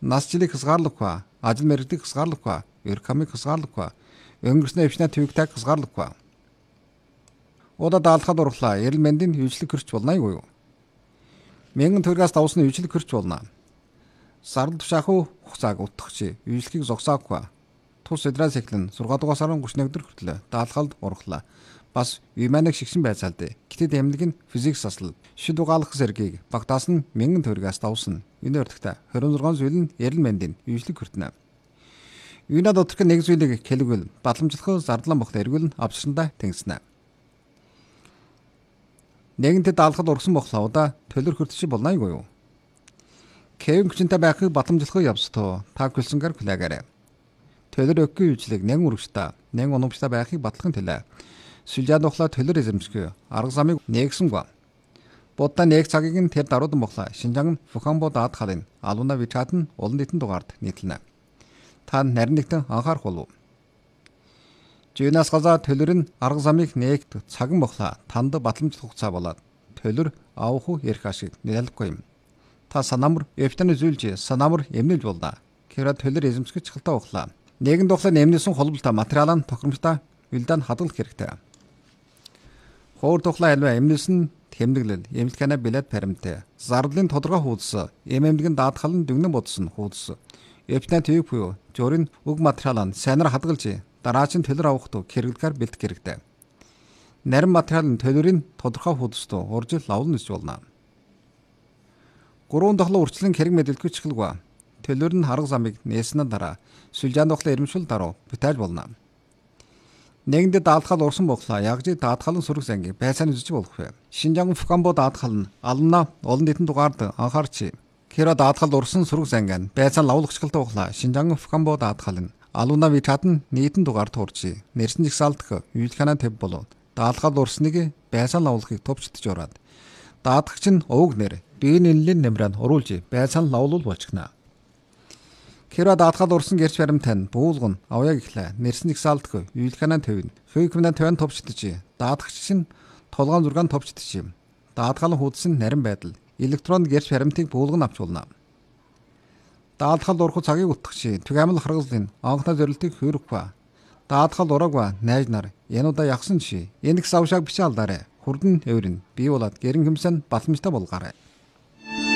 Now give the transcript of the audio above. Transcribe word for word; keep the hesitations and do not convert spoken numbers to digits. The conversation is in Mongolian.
насжилыг хязгаарлахгүй, ажил мэргэдийг хязгаарлахгүй, эрх хамыг хязгаарлахгүй, өнгөрснөө өвчнөө төвөгтэйг хязгаарлахгүй. Удаа даалгахад урлаа, эрүүл мэндийн хөгжлөг хөрч болно юу? Мянган төгрөгөөс давсан хөгжлөг хөрч болно. Сард тушааху хугацааг утгахчи, хөгжлөгийг зогсоохгүй. Тус өдрөөс эхлэн шуурга дугаар сарын гүшнэг өдөр хүртэл даалгалд урлаа. Бас виманыг шигшин байцаалдэ. Гэтэд эмнэлэг нь физикс асал. Шид угаалгах зэргийг багтаас нь мянган төгрөгөөс давсан. Энэ өртөгтэй хорин зургаан зүйл нь эрүүл мэндийн хөгжлөг хүртэнэ. Юунад өдрөх нэг зүйлийг хэлгүүл батламжлах зардлан бохт эргүүл нь авчрандаа тэнгиснэ. Нэгэнтэд даалгад ургасан бохлоо удаа төлөр хүртчих болно юу? Кевин хүчинтэй байхыг батламжлах явцтоо та хүлсэнгээр хүлээгээрэй. Төлөр өгөхгүй үйлчлэг нэн үргэжтэй, нэн унамжтай байхыг батлахын төлөө сүлжээд ухлаа төлөр эзэмшгүй арга замыг нээгсэнгүй. Будда нэг цагийг нь тэр даруудан бохлоо Шинжаан Фуканбо даад халын алууна вичат нь олон нийтийн дугаард нийтлэнэ. Та нарийн нэгтэн анхаарах болов. Жинас газар төлөр нь арга замыг нээгт цаган бохлоо танд батламжлах хугацаа болоод төлөр авах ярих ашиг нэлэлгүй юм. Та санамар эвтаны зүйлж санамар эмнэлж болдоо. Кэра төлөр эзэмшгэж чухалтай ухлаа. Нэгэн духлаа нэмнэсэн холболтой материалаа тохиромжтой үлдэн хадгалах хэрэгтэй. Хуур тухлаа альва эмнэсэн тэмдэглэл, эмнэлгэнэ билет паримтэй. Зардлын тодорхой хуудас, эм эмнэлгэн даатгалан дүгнэн бодсон хуудас. Эвтэн төвийг буюу журийн уг материалаа сайнаар хадгалж дараач нь төлөр авахт хэрэглэхээр бэлтгэх хэрэгтэй. Нарийн материал нь төлөрийн тодорхой хуудаст уржил лавлна гэж болно. Гурван дахлын үрчлэн хэрэг мэдээлгүй чихэлгүй. Төлөр нь харга замыг нээснээр дараа сүлжаан тухлын ирэмшил даруй бүтээж болно. Нэгэндээ даатгал урсан боглоо ягж даатгалын сүрэг зангийг байцааны үзэж болох вэ. Шинжаан Фуканбо даатгал нь ална олон нийтийн дугаард анхаарч Кэра даатгал урсан сүрэг зангийн байцаан лавлагчгалтай боглоо Шинжаан Фуканбо даатгал нь алууна вичат нь нийтийн дугаард хуурч нэрсэн жигсаалтах үйлханаа төв болов даатгал урсныг байцаан лавлагыг товчдож ороод даатгагч нь өвөг нэр биеийн нэллийн нэмрэн уруулж байцаан лавлуул болчихно. Кэра даатгал урсан гэрч баримтай нь буулган авяг ихлэ нэрсэн жигсаалтах үйлханаа төв нь хүйкмэн төвн товчдож даатгагч нь толгоон зургаан товчдож даатгалын хуудас нь нарийн байдал электрон гэрч баримтыг буулган авч болно. Даатгал урах цагийг утгах түгээмэл харгалзын анхны зорилтыг хөрөхгүй. Даатгал ураагүй найз нар энэ удаа ягсан чи энэ гис авшааг бичээ алдаарэ. Хурдан өврөн бий болоод гэрэн хэмсэн батламжтай болгоорой.